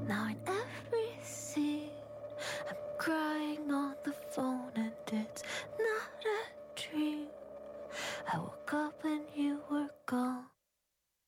Now in every scene, I'm crying on the phone, and it's not a dream. I woke up and you were gone.